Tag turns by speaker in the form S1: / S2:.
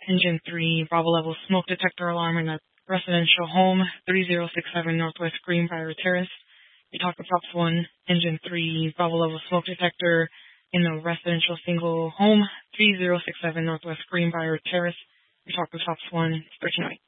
S1: Engine 3, Bravo level smoke detector alarm in a residential home, 3067 Northwest Greenbrier Terrace. You talk to Props 1, Engine 3, Bravo level smoke detector in a residential single home, 3067 Northwest Greenbrier Terrace. You talk to Props 1, 1308.